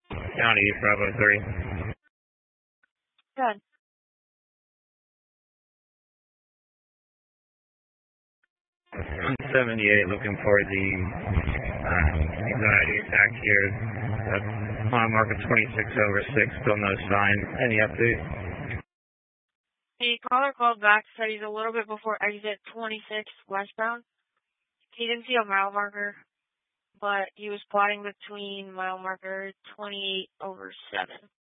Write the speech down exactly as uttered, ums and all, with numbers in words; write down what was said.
County, Bravo three. Good. one seventy-eight, looking for the uh, anxiety attack here. Uh, mile marker twenty-six over six, still no sign. Any update? The caller called back, said he's a little bit before exit twenty-six westbound. He didn't see a mile marker, but he was plotting between mile marker twenty-eight over seven.